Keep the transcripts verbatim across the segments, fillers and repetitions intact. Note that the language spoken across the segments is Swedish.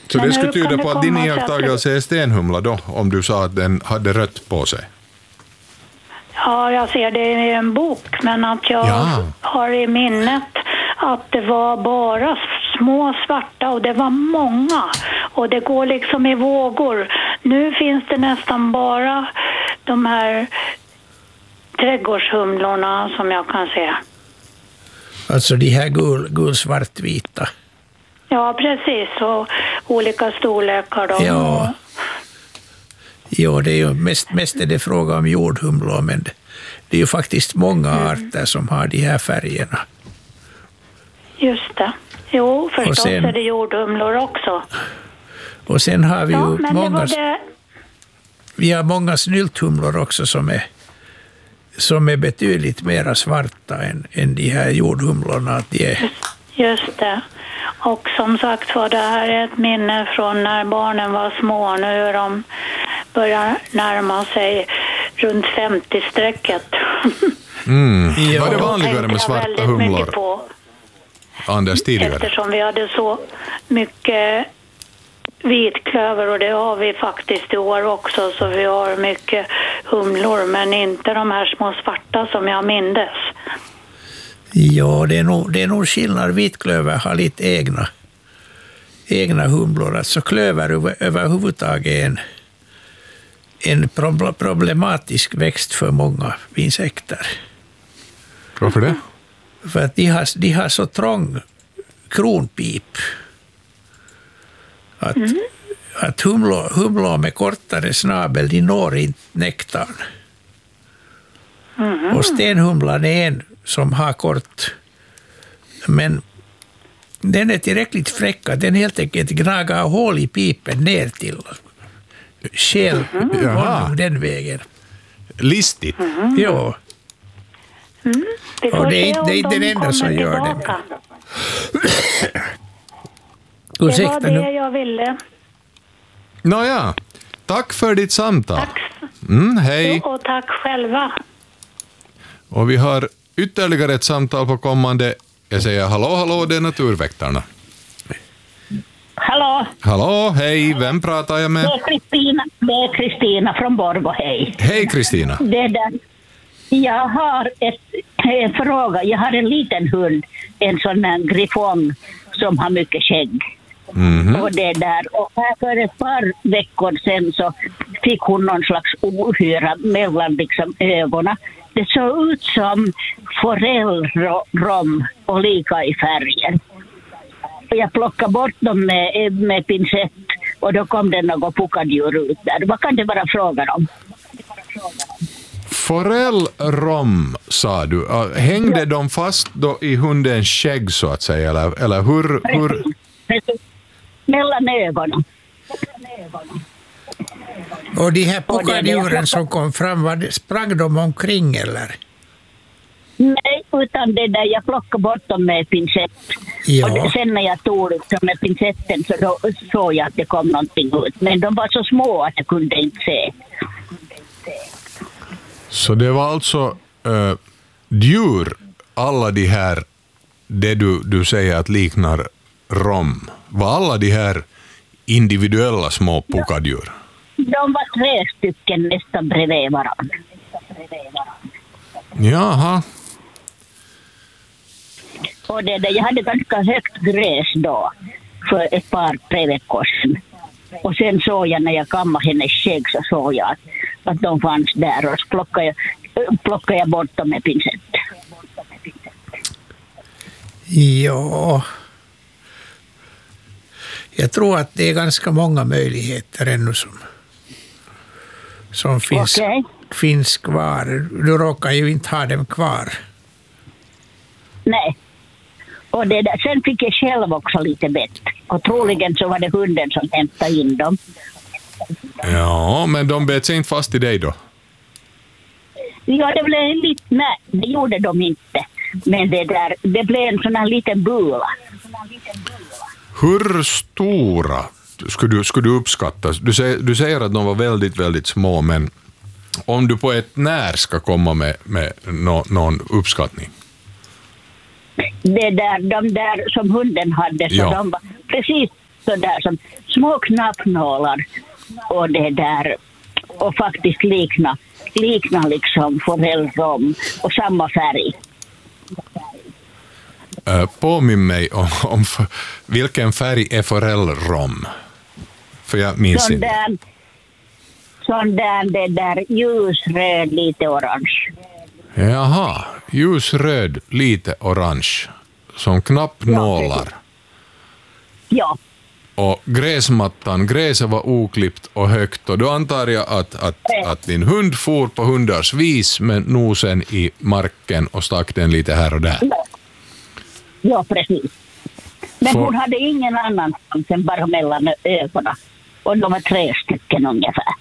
Så Men det skulle hur kan tyda det på att komma din sig att iakttagelse är stenhumla då, om du sa att den hade rött på sig? Ja, jag ser det i en bok, men att jag Ja. har i minnet att det var bara små svarta och det var många. Och det går liksom i vågor. Nu finns det nästan bara de här trädgårdshumlorna som jag kan se. Alltså de här gul, gul svartvita. Ja, precis. Och olika storlekar då. Ja. Ja, det är ju mest, mest är det fråga om jordhumlor, men det, det är ju faktiskt många Mm. arter som har de här färgerna. Just det. Jo, förstås sen- är det jordhumlor också. Och sen har vi Ja, ju men det många, var det... vi har många snylthumlor också som är, som är betydligt mera svarta än, än de här jordhumlorna. Att de är, Just det. Och som sagt var, det här är ett minne från när barnen var små. Nu är de börjar närma sig runt femtio-strecket. Mm. Ja. Var det Då vanligare tänkte med jag svarta väldigt humlor, mycket på, Anders, tidigare? eftersom vi hade så mycket vitklöver, och det har vi faktiskt i år också, så vi har mycket humlor, men inte de här små svarta som jag mindes. ja, det är nog, det är nog skillnad. Vitklöver har lite egna, egna humlor. Alltså klöver över, överhuvudtaget är en, en pro- problematisk växt för många insekter. Varför det? För att de har, de har så trång kronpip att, Mm. att humlor, humlor med kortare snabel, de når inte nektarn. Mm. Och stenhumlan är en som har kort, men den är tillräckligt fräck att den helt enkelt gnagar hål i pipen ner till skäl Jaha. honom den vägen. Listigt. Ja. Vi får Och det är se inte- om det är inte de den enda som kommer gör det. tillbaka. Det Ursäkta var det nu. jag ville. Nåja, tack för ditt samtal. Tack. Mm, hej. Och tack själva. Och vi har ytterligare ett samtal på kommande. Jag säger hallå, hallå, det är Naturväktarna. Hallå, Hallå, hej, vem pratar jag det med? är Kristina, det är Kristina från Borgå, hej. Hej Kristina. Det där, jag har ett, en fråga. Jag har en liten hund, en sån här griffong som har mycket skägg. Mhm. Och det där. Och här för ett par veckor sedan så fick hon någon slags ohyra mellan liksom ögonen. Det såg ut som forellrom och lika i färgen. Och jag plockade bort dem med, med pincett och då kom det något puckadjur ut där. Vad kan det vara frågan om? Forellrom, sa du. Ah, hängde de fast då i hundens skägg så att säga? Eller, eller hur? hur? Precis. Mellan ögonen. Och de här Och det- det- pokadjuren som kom fram, var det, sprang de omkring eller? Nej, utan det där jag plockade bort dem med pincett. Ja. Och det, sen när jag tog liksom med pincetten så då såg jag att det kom någonting ut. Men de var så små att jag kunde inte se. Så det var alltså äh, djur, alla de här, det du, du säger att liknar rom. Var alla de här individuella små pokadjur? De var tre stycken nästan bredvid varandra. Jaha. Och det där, jag hade ganska högt gräs då för ett par, tre veckor sedan. Och sen såg jag när jag kammade hennes skägg så såg jag att, att de fanns där och så plockade jag, plockade jag bort dem med pincett. Ja. Jag tror att det är ganska många möjligheter ännu som, som finns, Okej. finns kvar. Du råkar ju inte ha dem kvar. Nej. Och det där, sen fick jag själv också lite bett. Och troligen så var det hunden som hämtade in dem. Ja, men de bet sig inte fast i dig då? Ja, det blev lite, nej, det gjorde de inte. Men det där, det blev en sån här liten bula. Hur stora skulle du, skulle du uppskatta? Du säger, du säger att de var väldigt, väldigt små, men om du på ett när ska komma med, med no, någon uppskattning? Det där, de där som hunden hade, så Ja. de var precis, så där som små knappnålar och det där och faktiskt likna likna liksom forellrom och samma färg. Uh, påminn mig om, om f- vilken färg är forellrom? För jag minns sån inte. Där, sån där, det där ljusröd, lite orange. Jaha, ljusröd, lite orange. Som knappnålar. Ja. Och gräsmattan, gräset var oklippt och högt. Och då antar jag att, att, att din hund for på hundars vis med nosen i marken och stack den lite här och där. Ja, ja precis. Men För... hon hade ingen annan än bara mellan ögonen. Och de var tre stycken ungefär.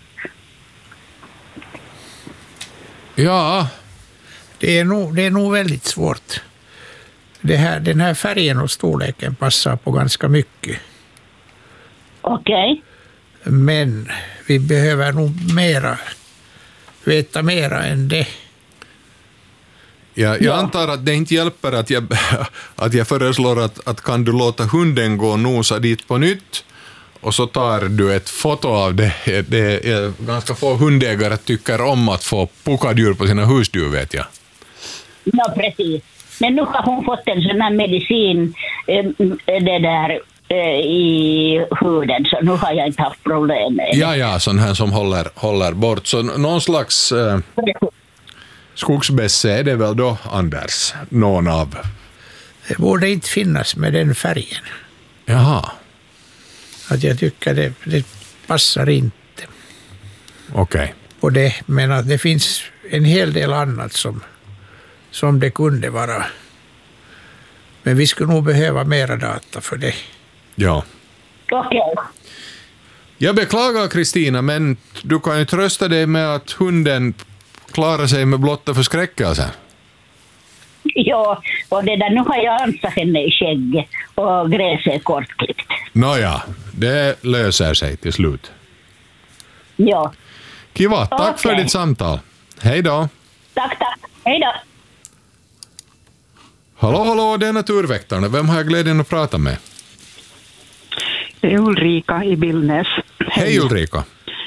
Ja. Det är nog, det är nog väldigt svårt. Det här, den här färgen och storleken passar på ganska mycket. Okej. Okay. Men vi behöver nog mera, veta mera än det. Ja, jag Ja. antar att det inte hjälper att jag, att jag föreslår att, att kan du låta hunden gå och nosa dit på nytt och så tar du ett foto av det. Det är ganska få hundägare tycker om att få puckadjur på sina husdjur, vet jag. Ja, precis. Men nu har hon fått en sån här medicin eh, det där eh, i huden, så nu har jag inte haft problem med det. Ja, ja, sån här som håller, håller bort. Så någon slags eh, skogsbässe är det väl då, Anders? Någon av? Det borde inte finnas med den färgen. Jaha, Att jag tycker det, det passar inte okej. på det. Men att det finns en hel del annat som, som det kunde vara. Men vi skulle nog behöva mera data för det. Ja. Okej. Jag beklagar, Kristina, men du kan ju trösta dig med att hunden klarar sig med blotta förskräckelsen. Ja, och det där, nu har jag ansat henne i skägget och gräset är kortklippt. Nåja, det löser sig till slut. Ja. Kiva, tack Okej. för ditt samtal. Hej då. Tack, tack. Hej då. Hallå, hallå, det är Naturväktarna. Vem har jag glädjen att prata med? Det är Ulrika i Billnäs. Hej Ulrika.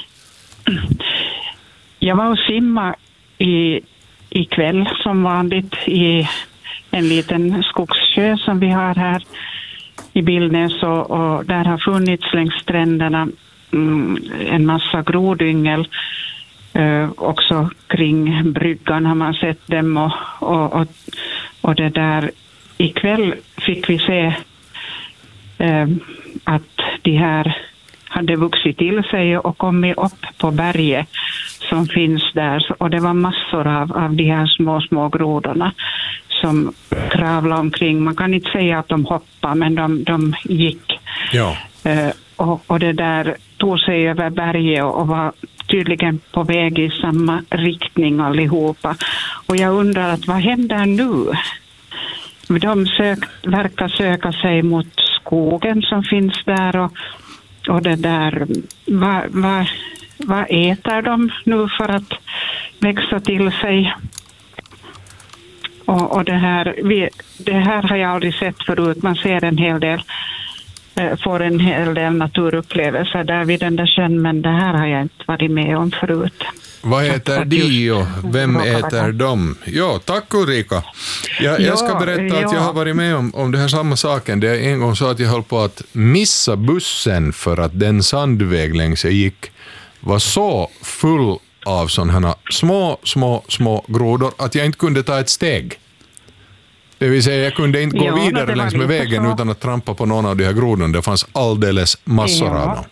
Jag var och simma i, i kväll som vanligt i en liten skogssjö som vi har här i Billnäs och, och där har funnits längs stränderna mm, en massa grodyngel. Uh, också kring bryggan har man sett dem och, och, och, och det där ikväll fick vi se uh, att de här hade vuxit till sig och kommit upp på berget som finns där. Och det var massor av, av de här små, små grodorna som kravlade omkring. Man kan inte säga att de hoppade, men de, de gick. Ja. Uh, och, och det där tog sig över berget och, och var tydligen på väg i samma riktning allihopa. Och jag undrar att vad händer nu? De sök, verkar söka sig mot skogen som finns där och, och det där, vad, vad, vad äter de nu för att växa till sig? Och, och det, här, vi, det här har jag aldrig sett förut. Man ser en hel del, får en hel del naturupplevelser där vid den där sjön, men det här har jag inte varit med om förut. Vad äter de och vem äter dem? Ja, tack Ulrika. Jag, jag ska berätta att jag har varit med om, om det här samma saken. Det är en gång så att jag höll på att missa bussen för att den sandväg längs jag gick var så full av sådana små, små, små grodor att jag inte kunde ta ett steg. Det vill säga, jag kunde inte gå ja, vidare längs med vägen så. Utan att trampa på någon av de här grodorna. Det fanns alldeles massor ja. av dem.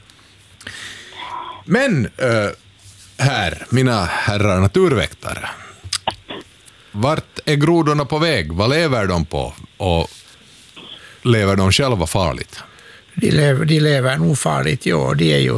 Men äh, här, mina herrar naturväktare. Vart är grodorna på väg? Vad lever de på? Och lever de själva farligt? De lever, de lever nog farligt, ja. De är ju,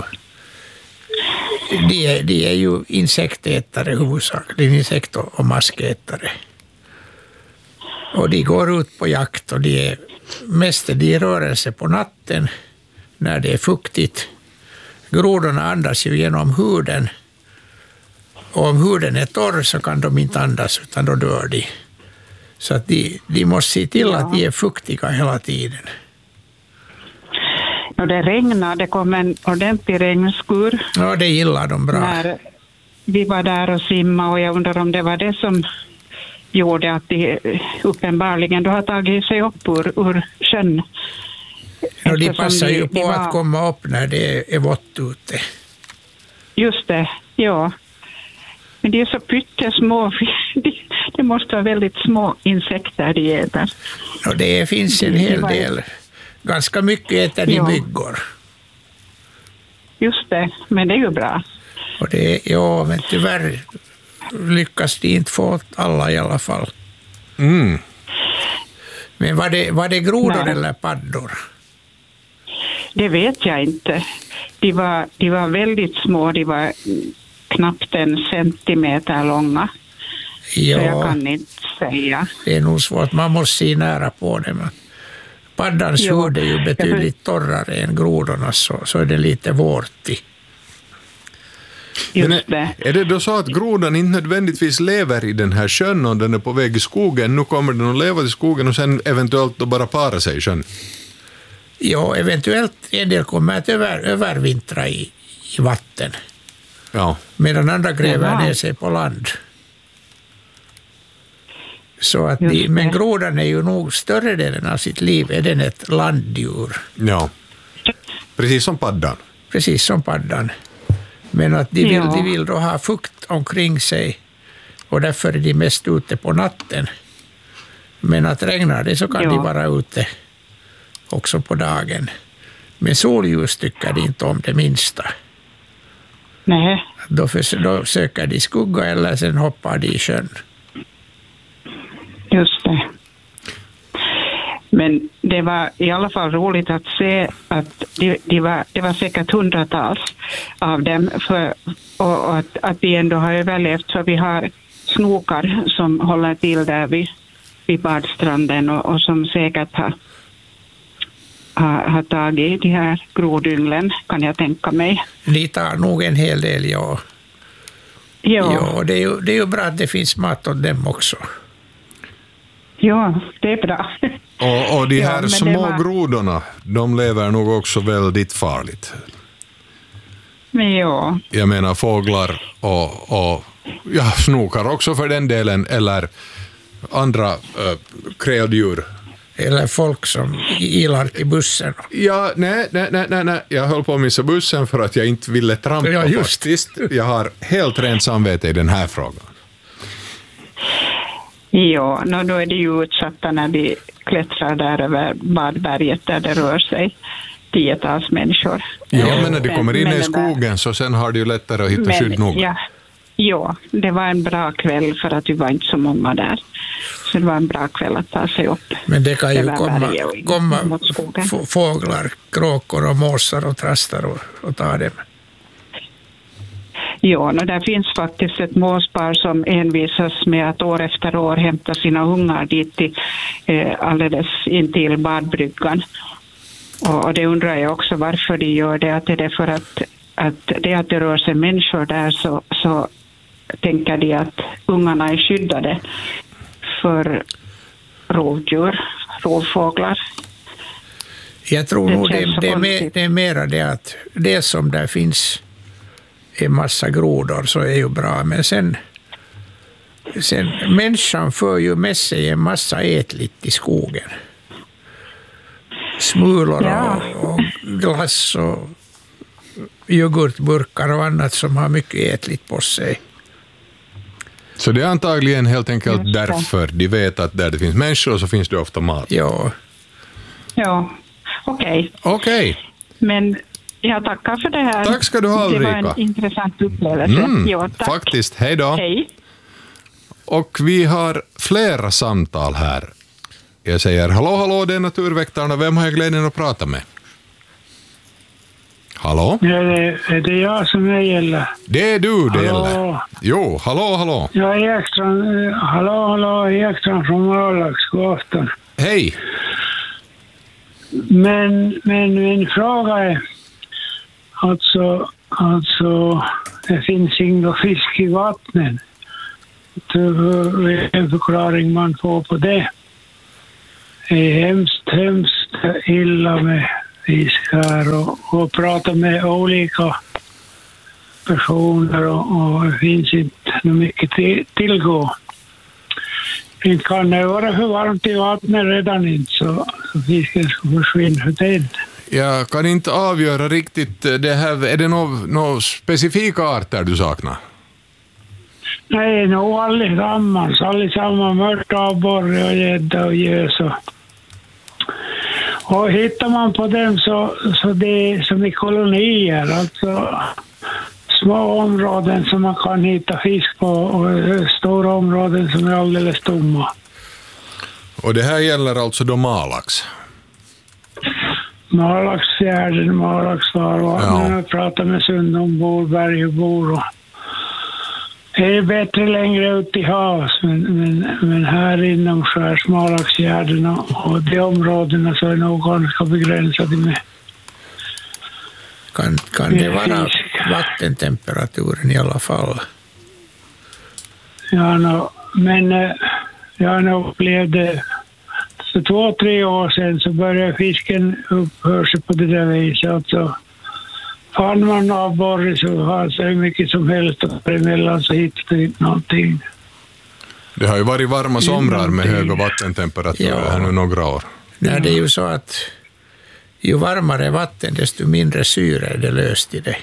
de är, de är ju insektätare huvudsakligen, insekt- och maskätare. Och de går ut på jakt och de är mest de är rörelse på natten när det är fuktigt. Grodorna andas ju genom huden. Och om huden är torr så kan de inte andas utan då dör de. Så att de, de måste se till ja. att de är fuktiga hela tiden. Och det regnade, det kom en ordentlig regnskur. Ja, det gillar de bra. När vi var där och simma, och jag undrar om det var det som gjorde att de uppenbarligen då har tagit sig upp ur, ur sjön. Ja, de passar ju på var, att komma upp när det är vått ute. Just det, ja. Men de är så pyttesmå. Det måste vara väldigt små insekter de äter. Ja, det finns en hel del. Ganska mycket äter de ja. myggor. Just det, men det är ju bra. Och det, ja, men tyvärr lyckas de inte få alla i alla fall. Mm. Men var det, var det grodor Nej. eller paddor? Det vet jag inte. De var, de var väldigt små, de var knappt en centimeter långa. Ja, så jag kan inte säga. det är nog svårt. Man måste se nära på det. Men paddans Ja. hud är ju betydligt torrare än grodornas, så, så är det lite vårtig. Just Men det. är, är det då så att grodan inte nödvändigtvis lever i den här sjön och den är på väg i skogen? Nu kommer den att leva i skogen och sen eventuellt då bara para sig i sjön? Ja, eventuellt en del kommer att över, övervintra i, i vatten. Ja. Medan andra gräver Ja. ner sig på land. Så att Just de, det. men grodan är ju nog större delen av sitt liv är den ett landdjur. Ja. Precis som paddan. Precis som paddan. Men att de vill, Ja. de vill då ha fukt omkring sig och därför är de mest ute på natten. Men att regnar det så kan Ja. de vara ute också på dagen. Men solljus tycker de inte om det minsta. Nej. Då, för, då söker de skugga eller sen hoppar de i sjön. Just det. Men det var i alla fall roligt att se att det, de var, det var säkert hundratals av dem för, och, och att, att de ändå har överlevt, för vi har snokar som håller till där vid, vid badstranden och, och som säkert har, har, har tagit de här grodynglen, kan jag tänka mig. De tar nog en hel del, ja. Ja, Ja, det är ju, det är ju bra att det finns mat åt dem också. ja det är bra. Och, och de Ja, här men det små var- grodorna, de lever nog också väldigt farligt. Men ja, Jag menar fåglar och, och ja, snokar också för den delen, eller andra äh, kräldjur. Eller folk som ilar till bussen. Ja, nej, nej, nej, nej, nej, jag höll på att missa bussen för att jag inte ville trampa Ja, just. faktiskt. Jag har helt rent samvete i den här frågan. ja no, då är de ju utsatta när de klättrar där över badberget där det rör sig tiotals människor. Ja, men när de kommer in men i den där- skogen så sen har de ju lättare att hitta skydd nog. ja, ja, det var en bra kväll för att vi var inte så många där. Så det var en bra kväll att ta sig upp. Men det kan ju över komma, berget och in komma mot skogen. få- fåglar, kråkor och måsar och trastar och, och ta dem. Ja, och där finns faktiskt ett måspar som envisas med att år efter år hämta sina ungar dit till, eh, alldeles intill badbryggan. Och, och det undrar jag också varför de gör det. Att är det för att, att det att det rör sig människor där så, så tänker de att ungarna är skyddade för rovdjur, rovfåglar. Jag tror Det nog det, känns så det, är mer, konstigt. det är mera det att det som där finns en massa grodor så är ju bra. Men sen, sen människan för ju med sig en massa ätligt i skogen. Smulor Ja. och, och glass och yoghurtburkar och annat som har mycket ätligt på sig. Så det är antagligen helt enkelt Just det. därför de vet att där det finns människor så finns det ofta mat. Ja, Ja, okej. Okej, Men jag tackar för det här. Tack ska du ha, Det var Ulrika. en intressant upplevelse. mm, ja, tack. faktiskt. Hej då. Hej. Och vi har flera samtal här. Jag säger hallå, hallå, det är Naturväktarna. Vem har jag glädjen att prata med? Hallå? Ja, det, är det jag som är gäller? Det är du det Hallå? gäller. Jo, hallå, hallå. Jag är Ekstrand, eh, hallå, hallå, Ekstrand från Malax, god afton. Hej. Men, men min fråga är, alltså, alltså, det finns inga fisk i vattnet. Vilken förklaring man får på det? Det är hemskt, hemskt illa med fisk här och, och prata med olika personer och, och det finns inte mycket till, tillgå. Det kan det vara för varmt i vattnet redan inte så, så fisken ska försvinna för tid. Jag kan inte avgöra riktigt det här. Är det några nå specifika arter du saknar? Nej, nog allesammans. Allesammans mörtavborre och gädda och gös. Och, och hittar man på dem så, så det är som i kolonier. Alltså små områden som man kan hitta fisk på och stora områden som är alldeles tomma. Och det här gäller alltså då malax? Malaxfjärden, Malaxvarvattnet. Ja. Jag pratar med Sundombor, Bergebor och det är bättre längre ut i havs, men, men, men här inom skärs Malaxfjärden och, och de områdena så är nog ganska begränsade med. Kan, kan det vara vattentemperaturen i alla fall? Ja, no, men jag nog upplevde för två, tre år sedan så började fisken upphöra sig på det där viset. Alltså, fann man avborre så har så mycket som helst och emellan så hittar det inte någonting. Det har ju varit varma somrar med höga vattentemperaturer ja. här nu några år. Nej, det är ju så att ju varmare vatten desto mindre syre är det löst i det.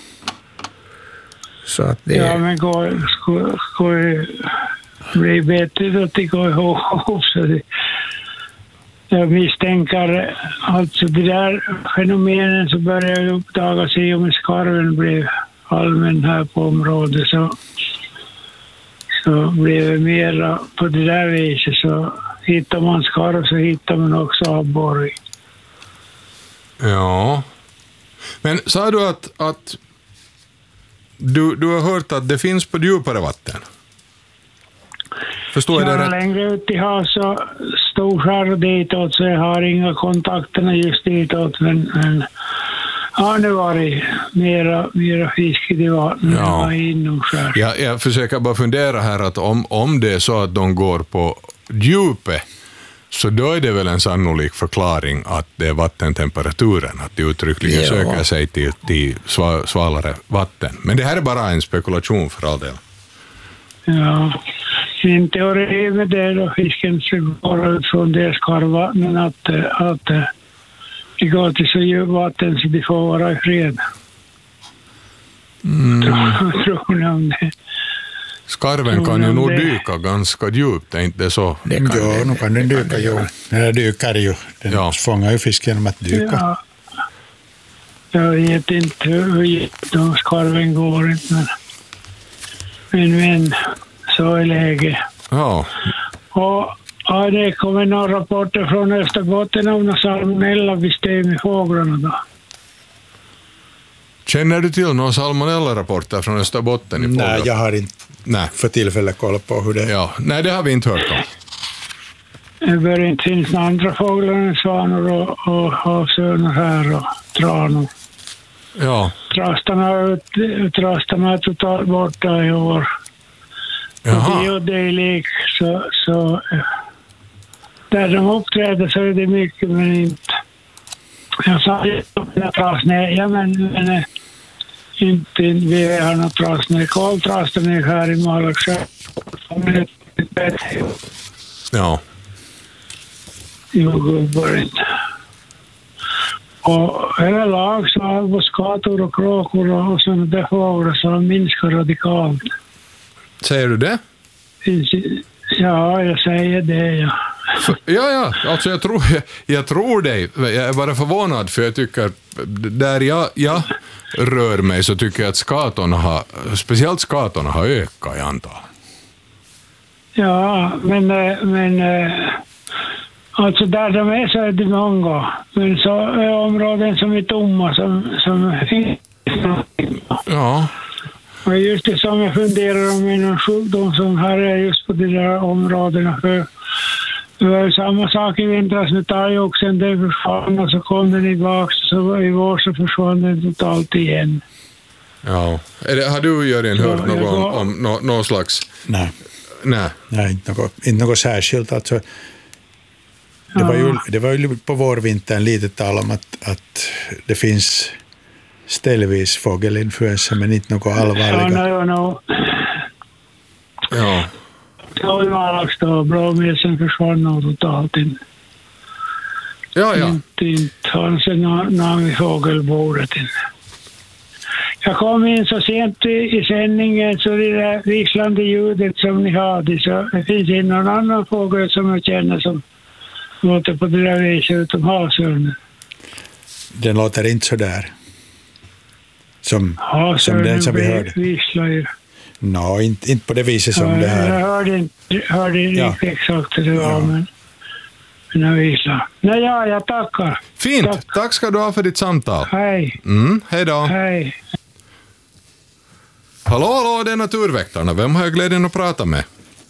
Så att det... Ja, men går, ska, ska det bli bättre att det går ihop så det... Jag misstänker alltså det där fenomenen så börjar jag uppdaga sig om skarven blev allmän här på området så, så blev det mera på det där viset så hittar man skarv så hittar man också avborre. Ja. Men sa du att, att du, du har hört att det finns på djupare vatten? Förstår jag det rätt? Längre ut i hav så Storskär och ditåt så jag har inga kontakterna just ditåt men, men ja, nu var det mera, mera fisk i vattnet ja. inomskär. Ja, jag försöker bara fundera här att om, om det är så att de går på djupet så då är det väl en sannolik förklaring att det är vattentemperaturen, att de uttryckligen ja. söker sig till, till svalare vatten. Men det här är bara en spekulation för all del. Ja, min teori med det då fisken går ut från det skarvattnen att, att det går till så djupt vatten så de får vara i fred. Mm. Tror, tror ni om det? Skarven kan ju nog dyka ganska djupt, är inte så? Det kan ja, det, nu kan den dyka ju. Den dyker ju. Den ja. fångar ju fisk genom att dyka. Ja. Jag vet inte hur de skarven går inte, men, men, men så är läget. Ja. Och ja, det kommer några rapporter från Österbotten om några salmonella-system i fåglarna då. Känner du till några salmonella-rapporter från Österbotten i fåglar? Nej, jag har inte Nej. för tillfälle koll på hur det är. Ja. Nej, det har vi inte hört om. Det bör inte finnas några andra fåglar än svanor och, och havsörnar här och tranor. Ja. Trastarna, trastarna är totalt borta i år. Jaha. Och det är lik så, så där de uppträder så är det mycket men inte. Jag sa att trasnä, ja men, men inte vi har något trasnä. Koltrasten är här i Malaxfjärd. Ja. Jo, gubbar inte. Och hela lag så har skator och kråkor och sådana där fåglar så har minskat radikalt. Säger du det? Ja, jag säger det, ja. Ja, ja, alltså jag tror, jag, jag tror dig. Jag är bara förvånad för jag tycker, där jag, jag rör mig så tycker jag att skatorna har, speciellt skatorna har ökat i antal. Ja, men, men alltså där de är så är det många. Men så är områden som är tomma som, som finns. Ja. Och just det som jag funderar om en sjukdom som här är just på de där områdena. För det var ju samma sak i vintras med talgoxen. Den försvann och så kom den tillbaka. Så i vår så försvann den totalt igen. Ja. Är det, har du, Jörgen, hört något om, om no, någon slags... Nej. Nej. Nej, inte något, inte något särskilt. Alltså, Det var ju, det var ju på vårvintern lite tal om att, att det finns ställvis fågelinfluensa, men inte något allvarliga. Ja, no, no. Ja. Talvaraksdag, blåmesen försvann nog totalt. In. Ja, ja. Inte, inte fanns det någon vid fågelbordet. In. Jag kom in så sent i, i sändningen så det där vislande ljudet som ni hade, så det finns inte någon annan fågel som jag känner som låter på det där viset utom havsörnen. Den låter inte så där. Som, som Havsörnen den som vi hörde. visslar ju. No, inte, inte på det viset som Ja, det här. jag hörde inte, hörde inte Ja. exakt hur det var, Ja. men, men jag visslar. Nej, ja, jag tackar. Fint, Tack. tack ska du ha för ditt samtal. Hej. Mm, hej då. Hej. Hallå, hallå, det är Naturväktarna. Vem har jag glädjen att prata med?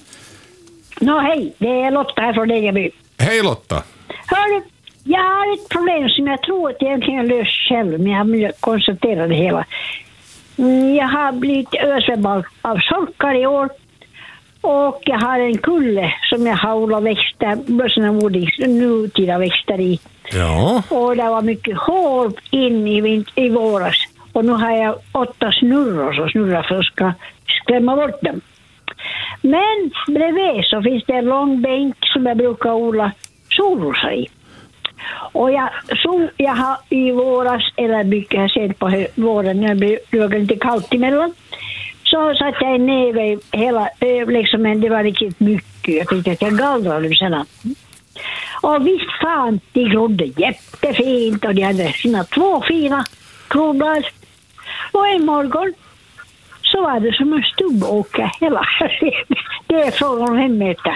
Nå, hej, det är Lotta här från Degerby. Hej Lotta. Hörru, jag har ett problem som jag tror att jag egentligen löst själv, men jag har konstaterat det hela. Mm, Jag har blivit ösvämmad av sorkar i år och jag har en kulle som jag har odlat växter, sådana odlings, nutida växter i. Ja. Och det var mycket hål in i, vint- i våras. Och nu har jag åtta snurror som snurrar för att ska skrämma bort dem. Men bredvid så finns det en lång bänk som jag brukar odla solrosor i. Och jag, så, jag har i våras, eller mycket jag sett på hö- våren, när det blev lite kallt emellan, så satt jag en näve hela, eh, liksom, men det var riktigt mycket. Jag tyckte att jag gallrade dem sedan. Och visst fan, de grodde jättefint och de hade sina två fina kronblad. Och en morgon så var det som en stubbåker hela. Det är från fem meter.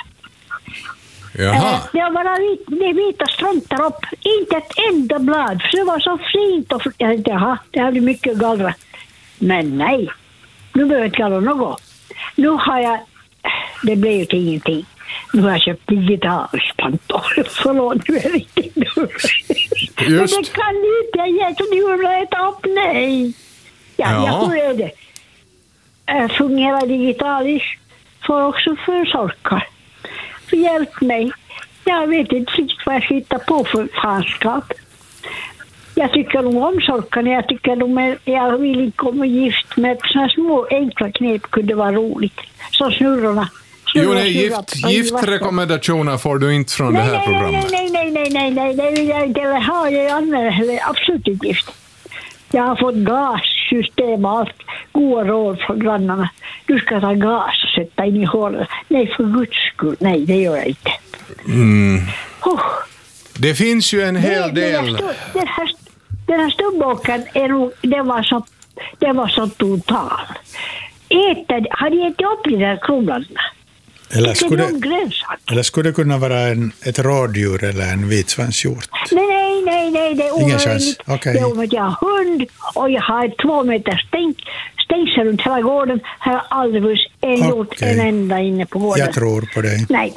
Jaha. Det var bara vit, det vita sträntar upp. Inte ett enda blad. För det var så fint. Och jag tänkte, jaha, det hade mycket gallra. Men nej, nu behöver jag inte gallra något. Nu har jag, det blev ju till ingenting. Nu har jag köpt digitalspantor. Förlåt, nu är det riktigt nu. Men Just. det kan inte jag ge så nu vill jag äta upp, nej. Ja, Ja. ja. Hur är det? Äh, fungerar digitalis för också för sorkar. För hjälp mig. Jag vet inte riktigt vad jag ska hitta på för fanskap. Jag tycker nog om sorkarna. Jag tycker de är, jag vill inte komma gift med sådana små enkla knep kunde vara roligt. Så snurrorna. Jo, nej, gift, giftrekommendationer får du inte från nej, det här nej, programmet. Nej, nej, nej, nej, nej, det vill jag inte eller ha. Jag använder heller absolut inte gift. Jag har fått gassystem och allt. Goda råd från grannarna. Du ska ta gas och sätta in i hålet. Nej, för guds skull. Nej, det gör jag inte. Mm. Oh. Det finns ju en hel Det- det del... där stu- Den här, den här stubbåkern, är nog, den var så, den var så total. Äter, har de ätit upp de där kronbladen? Eller Det skulle, är någon grönsak. eller skulle det kunna vara en, ett rådjur eller en vitsvanshjort? Nej, nej, nej, nej, det är Ingen omöjligt. chans. Okej. Det är omöjligt. Jag har hund och jag har ett två meter stänk, stängsel runt hela gården. Här har aldrig funnits en hjort, Okej. en enda inne på gården. Jag tror på dig. Nej,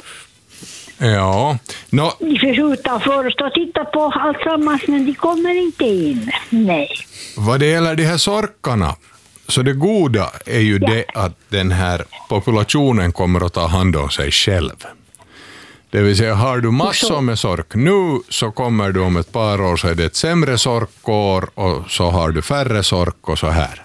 Ja. Nå, de får skjuta först och titta på allt sammans, men de kommer inte in. Nej. vad det gäller de här sorkarna, så det goda är ju Ja. det att den här populationen kommer att ta hand om sig själv. Det vill säga, har du massor med sork nu så kommer du om ett par år så är det ett sämre sorkår och så har du färre sork och så här.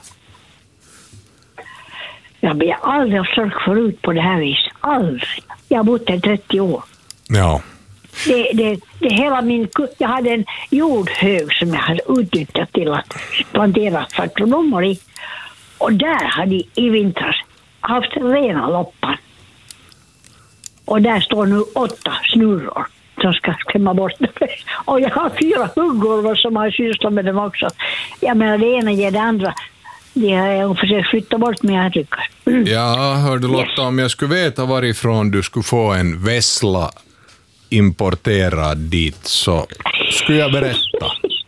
Jag blir aldrig haft sork förut på det här viset. Aldrig. Jag har bott här i trettio år. Ja. Det, det, det hela min, jag hade en jordhög som jag hade utnyttjat till att plantera svartblommor i. Och där hade jag i vintras haft rena loppan. Och där står nu åtta snurror som ska skrämma bort det. Och jag har fyra huggormar som har sysslat med dem också. Jag menar, det ena ger det andra. Det har jag försökt flytta bort, men jag tycker. Mm. Ja, hörde Lotta, om jag skulle veta varifrån du skulle få en vessla importerad dit så skulle jag berätta.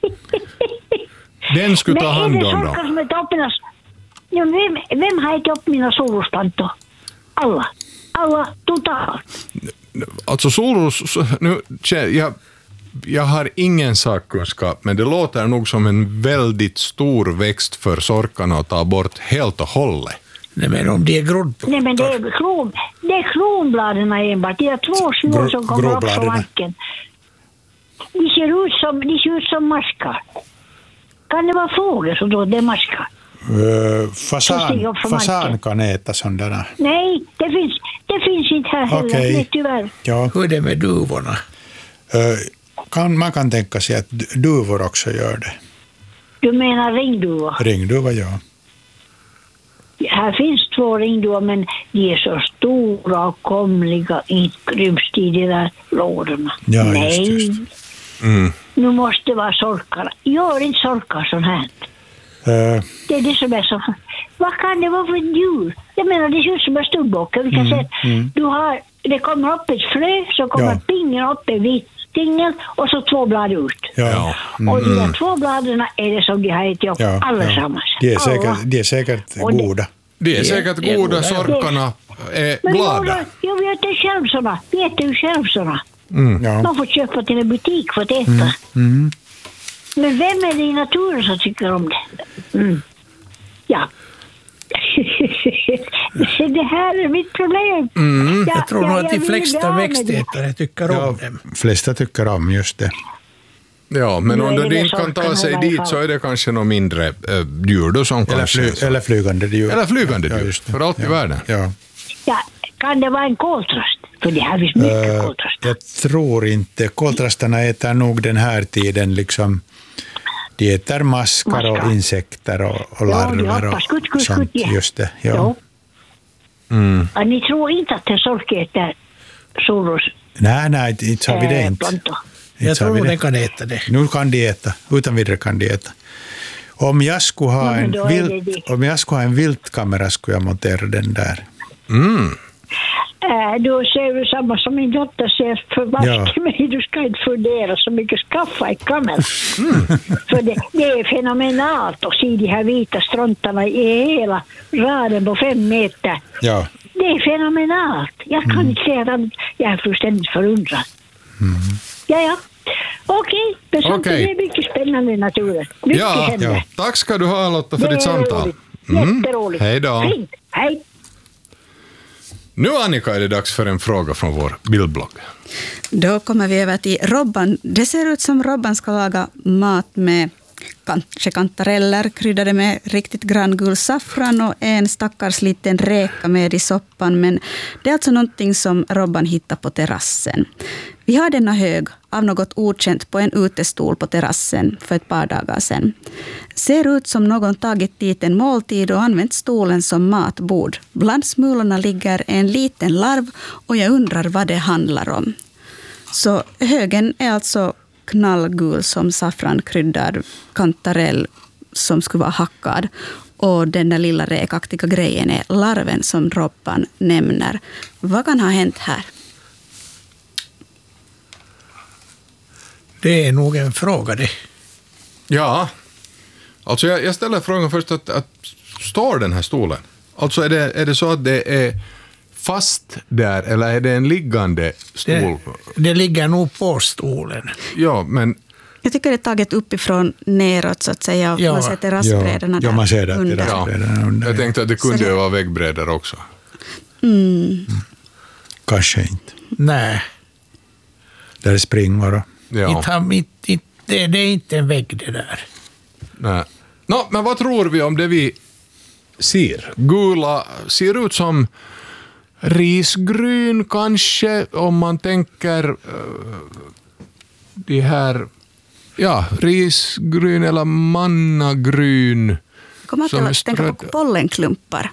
Den skulle ta hand Men är om det sorkar dem. som är upp mina... Ja, vem, vem har ätit upp mina solrosplantor? Alla. Alla totalt. Alltså solros, så- nu, jag, jag har ingen sakkunskap, men det låter nog som en väldigt stor växt för sorkarna att ta bort helt och hållet. Nej, men om de är groddplockar. Nej, men det är, kron, det är kronbladen enbart. Det är två små Gro- som kommer upp gråbladen. från marken. de ser ut som, de ser ut som maskar. Kan det vara fågel som då det är maskar? Uh, fasan, fasan kan äta sådana. Nej, det finns, det finns inte här heller, okay. nej, tyvärr. Ja. Hur är det med duvorna? Uh, kan, man kan tänka sig att duvor också gör det. Du menar ringduvor? Ringduvor, ja. Här finns två ringduvor, men de är så stora och komliga, inte ryms i de där lådorna. Ja, nej. just, just. Mm. Nu måste det vara sorkar. Gör inte sorkar sånt här. Uh. Det är det som är så. Vad kan det vara för djur? Jag menar, det ser ut som en stubbocka. Vi kan mm. säga mm. du har, det kommer upp ett frö, så kommer ja. pingen upp en vit stingel och så två blad ut. Ja. Mm. Och de där två bladen är det som de har ätit upp ja. allesammans. Ja. De är säkert, de är säkert goda. De är säkert goda, goda sorkarna är men glada. Jag vet inte själv sådana. Vi äter ju själv sådana. Mm. Ja. Man får köpa till en butik för att äta. Mm. Mm. Men vem är det i naturen som tycker om det? Mm. Ja. Det här är mitt problem. Mm. Jag, jag tror nog att de flesta växtätare tycker om ja, dem. De flesta tycker om just det. Ja, men om du inte kan ta sig dit så är det kanske något mindre äh, djur då som eller, kanske... Fly, eller flygande djur. Eller flygande djur, ja, för allt ja. i världen. Ja. Ja, kan det vara en koltrast? För det här finns mycket uh, koltrast. Jag tror inte. Koltrastarna äter nog den här tiden liksom... De äter maskar, maskar. och insekter och, och larver ja, och skutt, skutt, sånt. Skutt, ja. Just det, ja. ja. Mm. Ja, ni tror inte att en sork äter solros? Nej, nej, inte har vi det inte. Äh, jag tror den kan äta det. Nu kan de äta, utan vidare kan de äta. Om jag skulle ha, ja, en, vilt, om jag skulle ha en viltkamera skulle jag montera den där. Mm. Äh, då ser du samma som min dotter ser för varje ja. mig. Du ska inte fundera så mycket, skaffa en kamera. Mm. För det, det är fenomenalt att se de här vita struntarna i hela raden på fem meter. Ja. Det är fenomenalt. Jag kan mm. inte säga att jag är fullständigt förundrad. Mm. Ja, ja. Okej, okay. Men okay. Det är mycket spännande i naturen. Mycket ja, händer. Ja. Tack ska du ha, Lotta, för det ditt samtal. Mm. Jätteroligt. Hej då. Fint. Hej. Nu, Annika, är det dags för en fråga från vår bildblogg. Då kommer vi över till Robban. Det ser ut som Robban ska laga mat med kanske kantareller kryddade med riktigt granngul saffran och en stackars liten räka med i soppan. Men det är alltså någonting som Robban hittar på terrassen. Vi har denna hög av något okänt på en utestol på terrassen för ett par dagar sedan. Ser ut som någon tagit dit en måltid och använt stolen som matbord. Bland smulorna ligger en liten larv och jag undrar vad det handlar om. Så högen är alltså knallgul som saffrankryddad kantarell som skulle vara hackad. Och den där lilla räkaktiga grejen är larven som Robban nämner. Vad kan ha hänt här? Det är nog en fråga det. Ja, alltså jag, jag ställer frågan först att, att står den här stolen? Alltså är det, är det så att det är fast där eller är det en liggande stol? Det, det ligger nog på stolen. Ja, men... Jag tycker det är taget uppifrån neråt så att säga och ja. man sätter rastbrädorna ja. där ja, man ser det under. Ja. under. Jag tänkte att det kunde ju vara väggbrädor också. Mm. Mm. Kanske inte. Nej. Där är springor. Ja. Inte, inte, inte, det, det är inte en vägg det där. Nej. Nå, men vad tror vi om det vi ser? Gula ser ut som risgryn kanske, om man tänker uh, de här, ja, risgryn eller mannagryn. Jag kommer att tänka på pollenklumpar.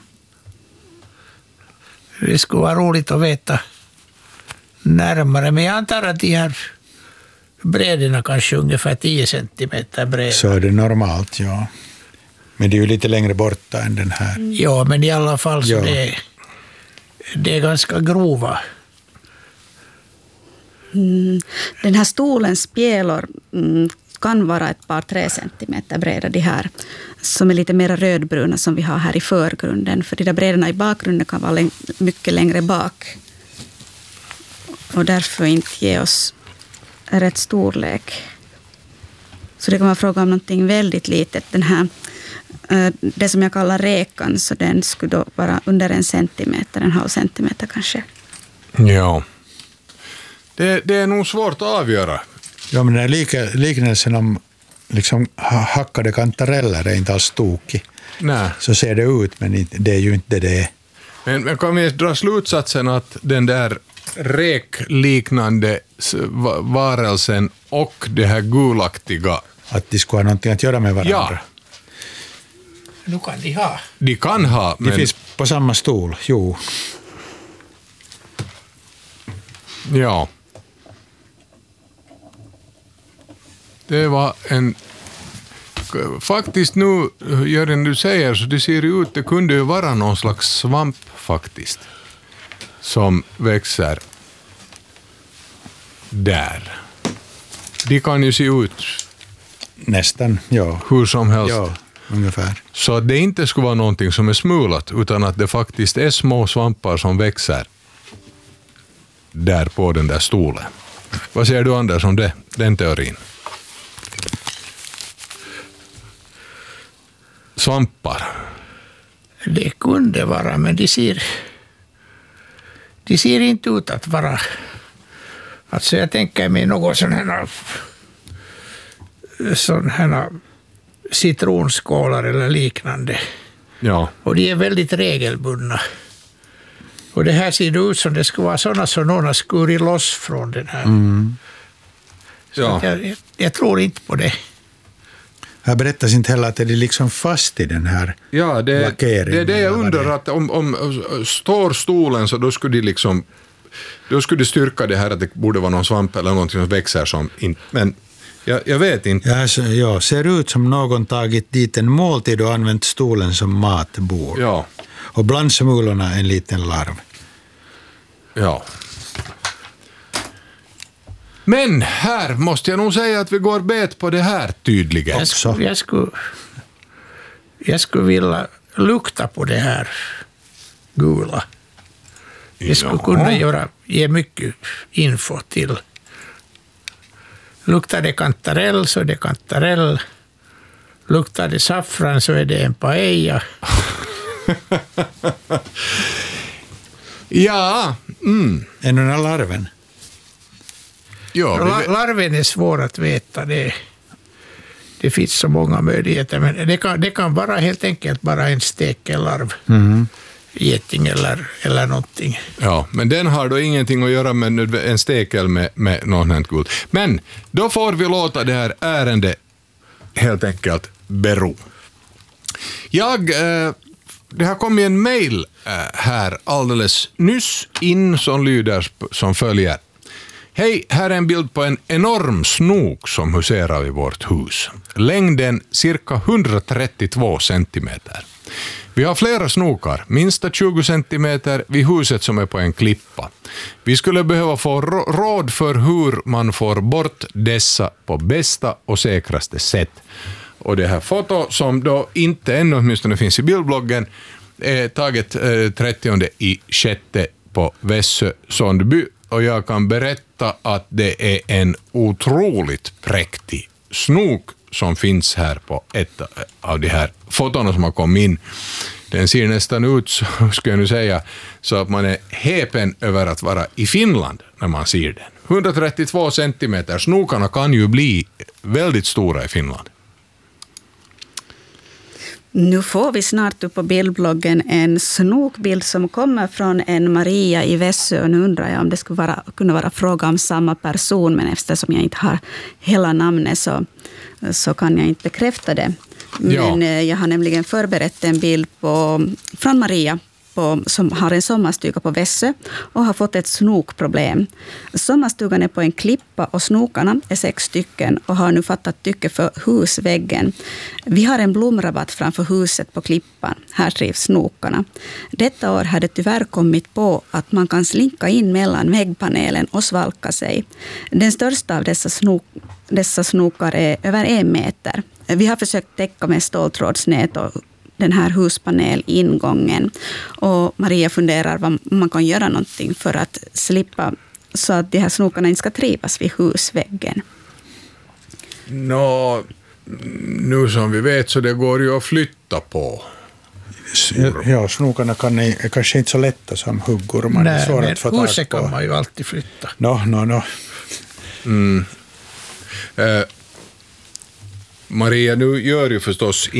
Det skulle vara roligt att veta närmare, men jag antar att de här brädorna kanske ungefär tio centimeter breda. Så är det normalt, ja. Men det är ju lite längre borta än den här. Mm. Ja, men i alla fall så ja. det, är, det är ganska grova. Mm. Den här stolens spjälor mm, kan vara ett par tre centimeter breda, de här som är lite mer rödbruna som vi har här i förgrunden. För de där brädorna i bakgrunden kan vara mycket längre bak. Och därför inte ge oss rätt storlek. Så det kan vara fråga om någonting väldigt litet. Den här, det som jag kallar räkan, så den skulle då vara under en centimeter, en halv centimeter kanske. Ja. Det, det är nog svårt att avgöra. Ja, men den här liknelsen om liksom hackade kantareller är inte alls tokig. Nej. Så ser det ut, men det är ju inte det. Men, men kan vi dra slutsatsen att den där räkliknande varelsen och det här gulaktiga... Att de skulle ha någonting att göra med varandra? Ja. Nu kan de ha. De kan ha, de men... finns på samma stol, jo. Ja. Det var en... Faktiskt nu, Jörgen, du säger så det ser ut, det kunde ju vara någon slags svamp faktiskt. Som växer där. De kan ju se ut... Nästan, ja. Hur som helst. Ja, ungefär. Så att det inte skulle vara någonting som är smulat, utan att det faktiskt är små svampar som växer där på den där stolen. Vad säger du, Anders, om det, den teorin? Svampar? Det kunde vara, men de ser, de ser inte ut att vara... Alltså jag tänker mig något sån här, sån här citronskålar eller liknande. Ja. Och de är väldigt regelbundna. Och det här ser ut som det skulle vara sådana som någon har skurit loss från den här. Mm. Så ja. jag, jag, jag tror inte på det. Här berättas inte heller att det är liksom fast i den här ja, det, lackeringen. Det är det jag undrar, att om, om står stolen så då skulle de liksom då skulle de styrka det här att det borde vara någon svamp eller någonting som växer som inte, men jag, jag vet inte. Ja, så, ja, ser ut som någon tagit dit en måltid och använt stolen som matbord. Ja. Och bland smulorna en liten larv. Ja. Men här måste jag nog säga att vi går bet på det här tydligen. Jag skulle, jag skulle, jag skulle vilja lukta på det här gula. Det skulle ja. kunna göra, ge mycket info till. Luktar det kantarell så är det kantarell. Luktar det saffran så är det en paella. ja. Mm. Är den här larven? Ja, vi... Larven är svår att veta. Det, det finns så många möjligheter. Men det kan, det kan vara helt enkelt bara en stekellarv. Mm. Geting eller, eller någonting. Ja, men den har då ingenting att göra med en stekel med, med någon här guld. Men då får vi låta det här ärende helt enkelt bero. Jag, eh, det har kommit en mejl eh, här alldeles nyss in som lyder som följer. Hej, här är en bild på en enorm snok som huserar i vårt hus. Längden cirka hundratrettiotvå centimeter. Vi har flera snokar, minsta tjugo centimeter vid huset som är på en klippa. Vi skulle behöva få råd för hur man får bort dessa på bästa och säkraste sätt. Och det här foto som då inte ännu åtminstone finns i bildbloggen är taget eh, trettionde i sjätte på Vässö Sondby. Och jag kan berätta att det är en otroligt präktig snok som finns här på ett av de här fotona som har kommit in. Den ser nästan ut, så ska jag nu säga, så att man är häpen över att vara i Finland när man ser den. hundratrettiotvå centimeter. Snokarna kan ju bli väldigt stora i Finland. Nu får vi snart upp på bildbloggen en snokbild som kommer från en Maria i Vässö. Och nu undrar jag om det skulle vara, kunna vara fråga om samma person, men eftersom jag inte har hela namnet så, så kan jag inte bekräfta det. Men ja. Jag har nämligen förberett en bild på, från Maria på, som har en sommarstuga på Vässö och har fått ett snokproblem. Sommarstugan är på en klippa och snokarna är sex stycken och har nu fattat tycke för husväggen. Vi har en blomrabatt framför huset på klippan. Här trivs snokarna. Detta år har det tyvärr kommit på att man kan slinka in mellan väggpanelen och svalka sig. Den största av dessa, snok, dessa snokar är över en meter. Vi har försökt täcka med ståltrådsnät och den här huspanelingången. Och Maria funderar vad man kan göra någonting för att slippa så att de här snokarna inte ska trivas vid husväggen. Nå, nu som vi vet så det går ju att flytta på. Ja, snokarna kan är kanske inte så lätta som huggormar. Nej, men huset kan man ju alltid flytta. No, no, no. Mm. Eh, Maria, nu gör ju förstås